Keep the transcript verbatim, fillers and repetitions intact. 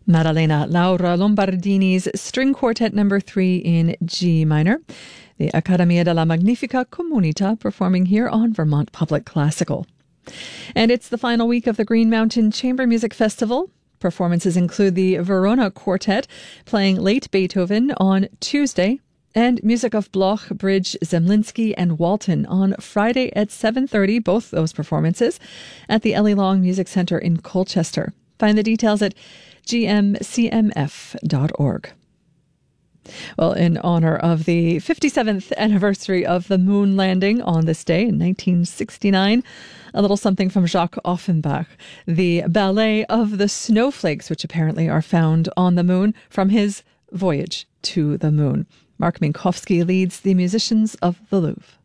Maddalena Laura Lombardini's String Quartet Number three in G minor. The Accademia della Magnifica Comunità performing here on Vermont Public Classical. And it's the final week of the Green Mountain Chamber Music Festival. Performances include the Verona Quartet playing late Beethoven on Tuesday, and music of Bloch, Bridge, Zemlinsky, and Walton on Friday at seven thirty, both those performances, at the Ellie Long Music Center in Colchester. Find the details at g m c m f dot org. Well, in honor of the fifty-seventh anniversary of the moon landing on this day in nineteen sixty-nine, a little something from Jacques Offenbach, the Ballet of the Snowflakes, which apparently are found on the moon from his voyage to the moon. Mark Minkowski leads the musicians of the Louvre.